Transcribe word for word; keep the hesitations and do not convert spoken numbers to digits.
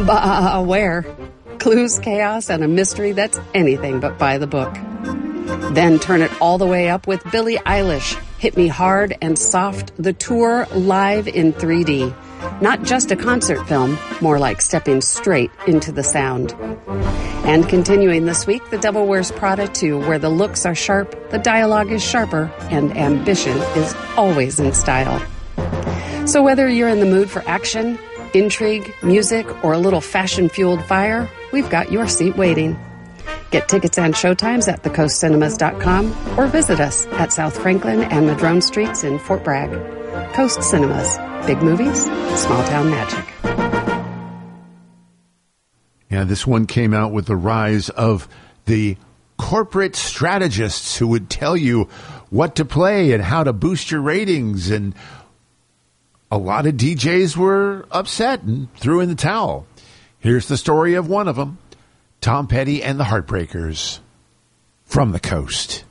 Bah, where? Clues, chaos, and a mystery that's anything but by the book. Then turn it all the way up with Billie Eilish, Hit Me Hard and Soft, the tour live in three D. Not just a concert film, more like stepping straight into the sound. And continuing this week, The Devil Wears Prada two, where the looks are sharp, the dialogue is sharper, and ambition is always in style. So whether you're in the mood for action, intrigue, music, or a little fashion-fueled fire, we've got your seat waiting. Get tickets and showtimes at the coast cinemas dot com or visit us at South Franklin and Madrone Streets in Fort Bragg. Coast Cinemas. Big movies, small town magic. Yeah, this one came out with the rise of the corporate strategists who would tell you what to play and how to boost your ratings. And a lot of D Js were upset and threw in the towel. Here's the story of one of them. Tom Petty and the Heartbreakers from the coast.